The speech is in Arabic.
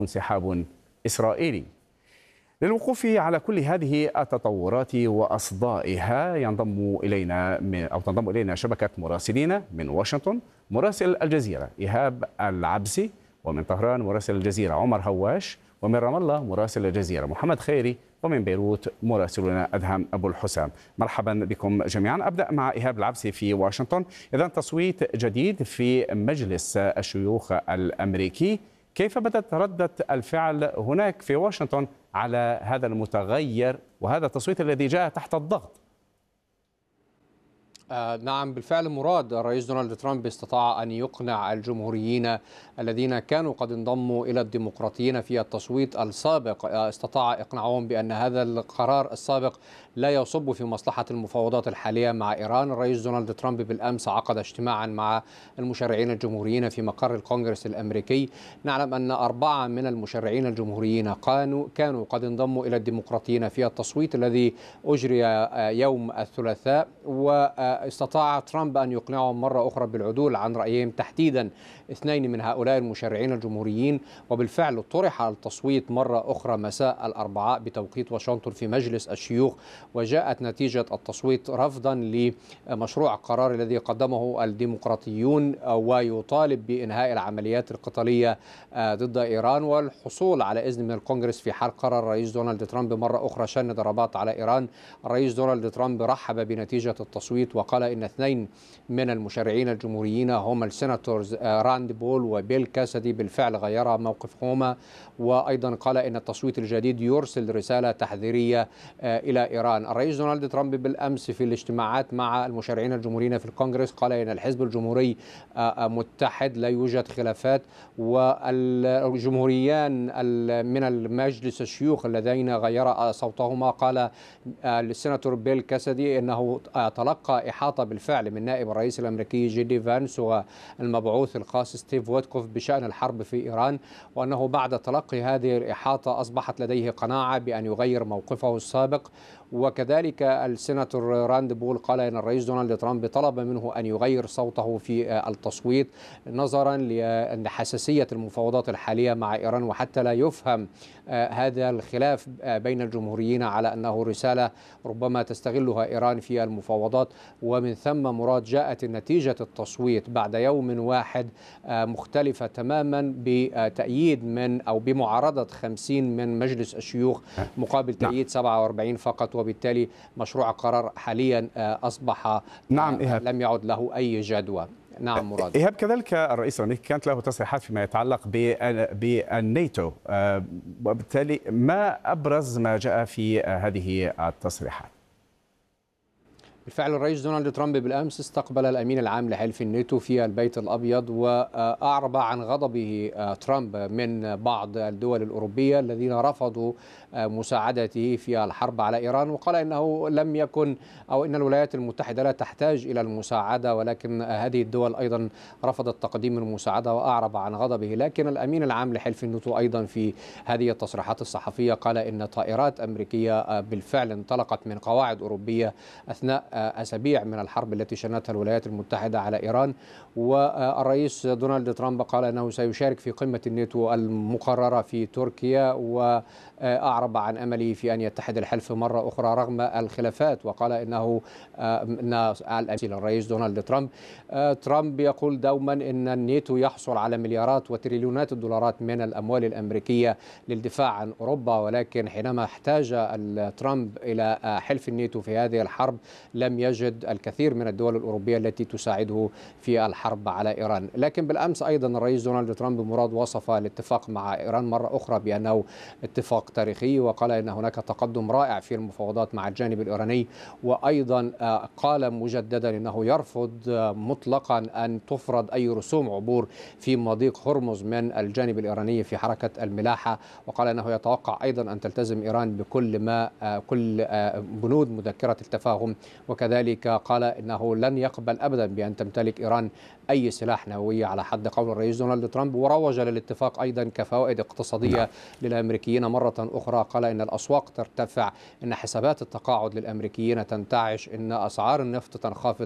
انسحاب إسرائيلي. للوقوف على كل هذه التطورات وأصدائها تنضم إلينا شبكة مراسلين: من واشنطن مراسل الجزيرة إيهاب العبسي، ومن طهران مراسل الجزيرة عمر هواش، ومن رام الله مراسل الجزيرة محمد خيري، ومن بيروت مراسلنا أدهم أبو الحسام. مرحبا بكم جميعا. أبدأ مع إيهاب العبسي في واشنطن. إذن تصويت جديد في مجلس الشيوخ الأمريكي، كيف بدت ردة الفعل هناك في واشنطن على هذا المتغير وهذا التصويت الذي جاء تحت الضغط؟ نعم بالفعل مراد، الرئيس دونالد ترامب استطاع أن يقنع الجمهوريين الذين كانوا قد انضموا إلى الديمقراطيين في التصويت السابق، استطاع إقناعهم بأن هذا القرار السابق لا يصب في مصلحة المفاوضات الحالية مع إيران. الرئيس دونالد ترامب بالأمس عقد اجتماعا مع المشرعين الجمهوريين في مقر الكونغرس الأمريكي. نعلم أن 4 من المشرعين الجمهوريين كانوا قد انضموا إلى الديمقراطيين في التصويت الذي أجري يوم الثلاثاء، واستطاع ترامب أن يقنعهم مرة أخرى بالعدول عن رأيهم، تحديدا 2 من هؤلاء المشرعين الجمهوريين. وبالفعل طرح التصويت مرة أخرى مساء الأربعاء بتوقيت واشنطن في مجلس الشيوخ، وجاءت نتيجة التصويت رفضا لمشروع القرار الذي قدمه الديمقراطيون، ويطالب بإنهاء العمليات القتالية ضد إيران والحصول على إذن من الكونغرس في حال قرر الرئيس دونالد ترامب مرة أخرى شن ضربات على إيران. الرئيس دونالد ترامب رحب بنتيجة التصويت وقال إن 2 من المشرعين الجمهوريين هم السيناتورز راند بول وبيل كاسدي بالفعل غيرا موقفهما، وأيضا قال إن التصويت الجديد يرسل رسالة تحذيرية إلى إيران. الرئيس دونالد ترامب بالأمس في الاجتماعات مع المشرعين الجمهوريين في الكونغرس قال إن الحزب الجمهوري متحد، لا يوجد خلافات، والجمهوريان من المجلس الشيوخ الذين غيرا صوتهما، قال السيناتور بيل كاسدي إنه تلقى إحاطة بالفعل من نائب الرئيس الأمريكي جي دي فانس والمبعوث الخاص ستيف ويتكوف بشأن الحرب في إيران، وأنه بعد تلقي هذه الإحاطة أصبحت لديه قناعة بأن يغير موقفه السابق. وكذلك السيناتور راند بول قال إن الرئيس دونالد ترامب طلب منه أن يغير صوته في التصويت نظرا لحساسية المفاوضات الحالية مع إيران، وحتى لا يفهم هذا الخلاف بين الجمهوريين على أنه رسالة ربما تستغلها إيران في المفاوضات. ومن ثم مراد جاءت نتيجة التصويت بعد يوم واحد مختلفة تماما بتأييد أو بمعارضة 50 من مجلس الشيوخ مقابل تأييد 47 فقط، وبالتالي مشروع القرار حاليا أصبح لم يعد له أي جدوى. نعم مراد. إيهاب، كذلك الرئيس الأمريكي كانت له تصريحات فيما يتعلق بالناتو، وبالتالي ما أبرز ما جاء في هذه التصريحات؟ بالفعل الرئيس دونالد ترامب بالأمس استقبل الأمين العام لحلف الناتو في البيت الأبيض، وأعرب عن غضبه ترامب من بعض الدول الأوروبية الذين رفضوا مساعدته في الحرب على إيران، وقال إنه لم يكن أو إن الولايات المتحدة لا تحتاج إلى المساعدة، ولكن هذه الدول أيضا رفضت تقديم المساعدة، وأعرب عن غضبه. لكن الأمين العام لحلف الناتو أيضا في هذه التصريحات الصحفية قال إن طائرات أمريكية بالفعل انطلقت من قواعد أوروبية أثناء أسابيع من الحرب التي شنتها الولايات المتحدة على إيران. والرئيس دونالد ترامب قال أنه سيشارك في قمة الناتو المقررة في تركيا، وأعرب عن أمله في أن يتحد الحلف مرة أخرى رغم الخلافات، وقال إنه الرئيس دونالد ترامب يقول دوما أن الناتو يحصل على مليارات وتريليونات الدولارات من الأموال الأمريكية للدفاع عن أوروبا، ولكن حينما احتاج ترامب إلى حلف الناتو في هذه الحرب لم يجد الكثير من الدول الأوروبية التي تساعده في الحرب على إيران. لكن بالأمس أيضا الرئيس دونالد ترامب مراد وصف الاتفاق مع إيران مرة أخرى بأنه اتفاق تاريخي، وقال إن هناك تقدم رائع في المفاوضات مع الجانب الإيراني، وأيضا قال مجددا أنه يرفض مطلقا أن تفرض أي رسوم عبور في مضيق هرمز من الجانب الإيراني في حركة الملاحة، وقال أنه يتوقع أيضا أن تلتزم إيران كل بنود مذكرة التفاهم، وكذلك قال إنه لن يقبل أبدا بأن تمتلك إيران أي سلاح نووي على حد قول الرئيس دونالد ترامب. وروج للاتفاق أيضا كفوائد اقتصادية للأمريكيين مرة أخرى، قال إن الأسواق ترتفع، إن حسابات التقاعد للأمريكيين تنتعش، إن أسعار النفط تنخفض،